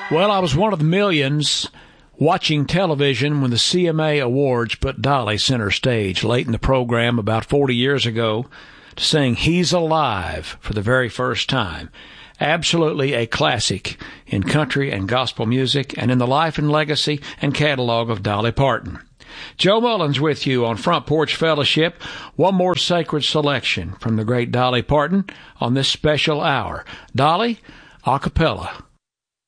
Well, I was one of the millions watching television when the CMA Awards put Dolly center stage late in the program about 40 years ago to sing He's Alive for the very first time. Absolutely a classic in country and gospel music and in the life and legacy and catalog of Dolly Parton. Joe Mullins with you on Front Porch Fellowship. One more sacred selection from the great Dolly Parton on this special hour. Dolly, a cappella.